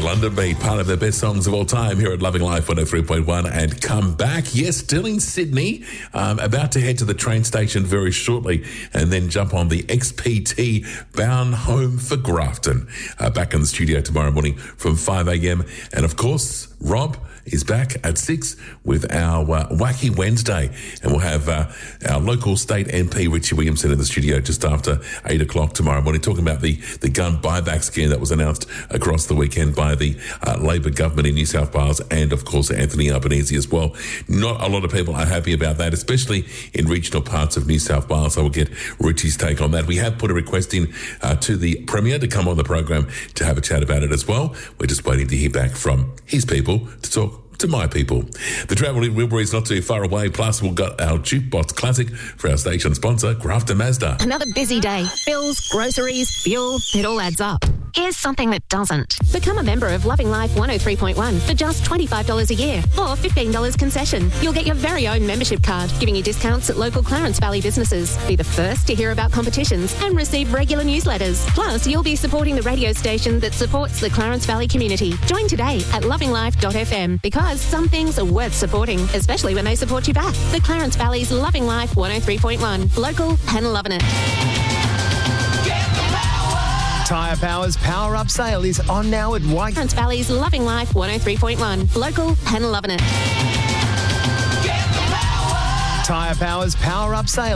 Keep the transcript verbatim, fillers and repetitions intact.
London Beat, part of the best songs of all time here at Loving Life one oh three point one. And come back, yes, still in Sydney, um, about to head to the train station very shortly and then jump on the X P T bound home for Grafton. Uh, back in the studio tomorrow morning from five a.m. And of course, Rob is back at six with our uh, Wacky Wednesday. And we'll have uh, our local state M P, Richie Williamson, in the studio just after eight o'clock tomorrow morning, talking about the, the gun buyback scheme that was announced across the weekend by the uh, Labor government in New South Wales and, of course, Anthony Albanese as well. Not a lot of people are happy about that, especially in regional parts of New South Wales. So we'll get Richie's take on that. We have put a request in uh, to the Premier to come on the program to have a chat about it as well. We're just waiting to hear back from his people to talk to my people. The travel in Wilbury is not too far away. Plus, we've got our Jukebox Classic for our station sponsor, Grafton Mazda. Another busy day. Bills, groceries, fuel, it all adds up. Here's something that doesn't. Become a member of Loving Life one oh three point one for just twenty-five dollars a year or fifteen dollars concession. You'll get your very own membership card, giving you discounts at local Clarence Valley businesses. Be the first to hear about competitions and receive regular newsletters. Plus, you'll be supporting the radio station that supports the Clarence Valley community. Join today at loving life dot f m because some things are worth supporting, especially when they support you back. The Clarence Valley's Loving Life one oh three point one. Local and loving it. Tyre Power's Power Up sale is on now at White. Clarence Valley's Loving Life one oh three point one. Local and loving it. Tyre Power's Power Up sale